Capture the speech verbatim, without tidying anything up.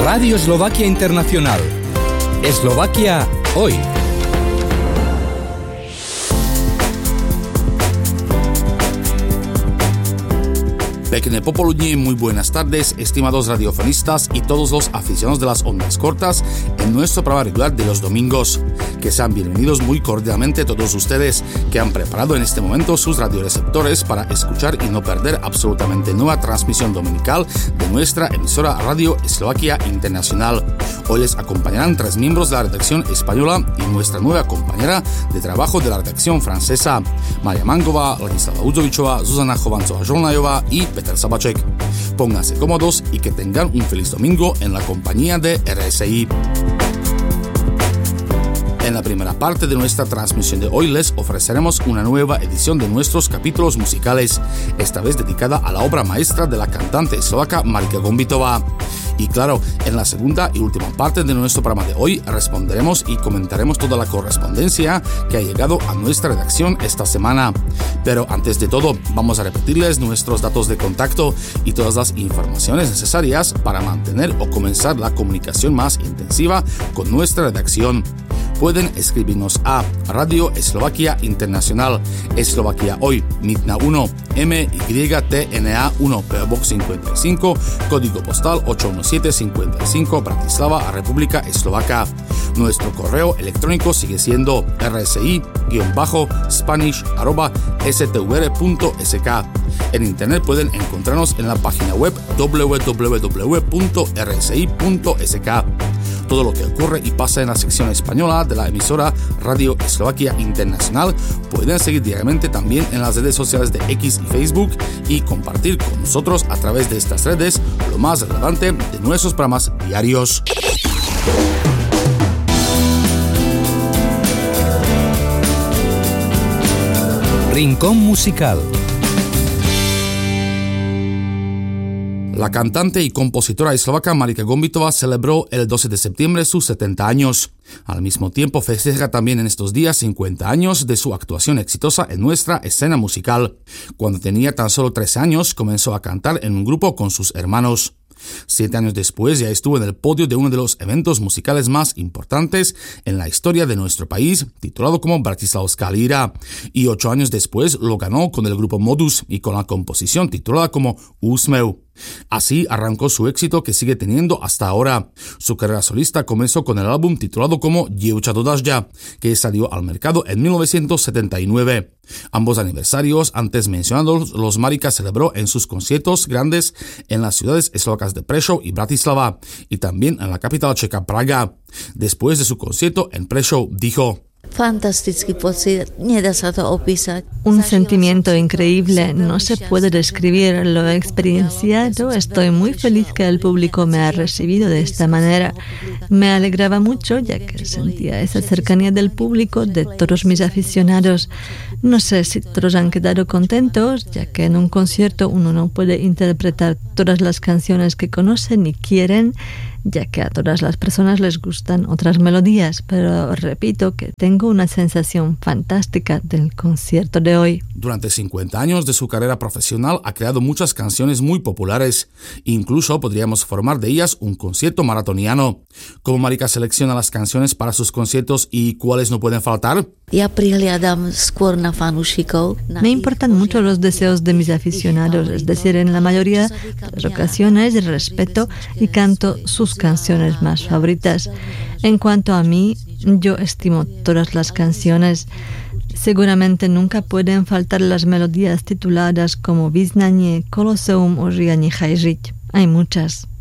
Radio Eslovaquia Internacional. Eslovaquia hoy. Pekné popoludní, muy buenas tardes, estimados radiofonistas y todos los aficionados de las ondas cortas en nuestro programa regular de los domingos. Que sean bienvenidos muy cordialmente todos ustedes que han preparado en este momento sus radioreceptores para escuchar y no perder absolutamente nueva transmisión dominical de nuestra emisora Radio Eslovaquia Internacional. Hoy les acompañarán tres miembros de la redacción española y nuestra nueva compañera de trabajo de la redacción francesa, Maria Mangová, Ladislava Udzovičová, Zuzana Chovancová-Žolnajová y Peter Sabaček. Pónganse cómodos y que tengan un feliz domingo en la compañía de R S I. En la primera parte de nuestra transmisión de hoy les ofreceremos una nueva edición de nuestros capítulos musicales, esta vez dedicada a la obra maestra de la cantante eslovaca Marika Gombitová. Y claro, en la segunda y última parte de nuestro programa de hoy responderemos y comentaremos toda la correspondencia que ha llegado a nuestra redacción esta semana. Pero antes de todo, vamos a repetirles nuestros datos de contacto y todas las informaciones necesarias para mantener o comenzar la comunicación más intensiva con nuestra redacción. Pueden escribirnos a Radio Eslovaquia Internacional, Eslovaquia Hoy, Mitna uno, M Y T N A uno, P O Box cincuenta y cinco, código postal ocho uno siete cinco cinco, Bratislava, República Eslovaca. Nuestro correo electrónico sigue siendo rsi-spanish arroba stvr punto s k. En internet pueden encontrarnos en la página web w w w punto r s i punto s k. Todo lo que ocurre y pasa en la sección española de la emisora Radio Eslovaquia Internacional pueden seguir diariamente también en las redes sociales de X y Facebook y compartir con nosotros a través de estas redes lo más relevante de nuestros programas diarios. Rincón musical. La cantante y compositora eslovaca Marika Gombitová celebró el doce de septiembre sus setenta años. Al mismo tiempo festeja también en estos días cincuenta años de su actuación exitosa en nuestra escena musical. Cuando tenía tan solo trece años comenzó a cantar en un grupo con sus hermanos. Siete años después ya estuvo en el podio de uno de los eventos musicales más importantes en la historia de nuestro país, titulado como Bratislavská líra, y ocho años después lo ganó con el grupo Modus y con la composición titulada como Úsmev. Así arrancó su éxito que sigue teniendo hasta ahora. Su carrera solista comenzó con el álbum titulado como Dievča do dažďa, que salió al mercado en mil novecientos setenta y nueve. Ambos aniversarios antes mencionados los Marika celebró en sus conciertos grandes en las ciudades eslovacas de Prešov y Bratislava y también en la capital checa Praga. Después de su concierto en Prešov dijo: Fantastický pocit, nedá sa to opísať. Un sentimiento increíble, no se puede describir, lo he experienciado, estoy muy feliz que el público me ha recibido de esta manera. Me alegraba mucho ya que sentía esa cercanía del público, de todos mis aficionados. No sé si todos han quedado contentos, ya que en un concierto uno no puede interpretar todas las canciones que conocen y quieren, ya que a todas las personas les gustan otras melodías, pero repito que tengo una sensación fantástica del concierto de hoy. Durante cincuenta años de su carrera profesional ha creado muchas canciones muy populares, incluso podríamos formar de ellas un concierto maratoniano. ¿Cómo Marika selecciona las canciones para sus conciertos y cuáles no pueden faltar? Ja prihliadam skôr na fanúšikov. Me importan mucho los deseos de mis aficionados, es decir, en la mayoría de las ocasiones respeto y canto sus canciones más favoritas. En cuanto a mí, yo estimo todas las canciones. Seguramente nunca pueden faltar las melodías tituladas como Význanie, Koloseum o Žiadny chaj žiť. Hay muchas.